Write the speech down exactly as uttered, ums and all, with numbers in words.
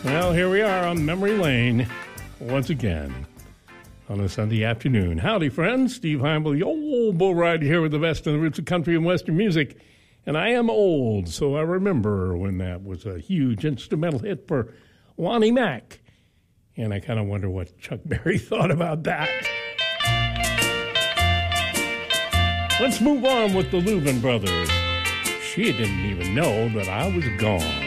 Well, here we are on Memory Lane once again on a Sunday afternoon. Howdy, friends. Steve Heimel, the old bull rider here with the best in the roots of country and western music. And I am old, so I remember when that was a huge instrumental hit for Lonnie Mack. And I kind of wonder what Chuck Berry thought about that. Let's move on with the Louvin Brothers. She didn't even know that I was gone.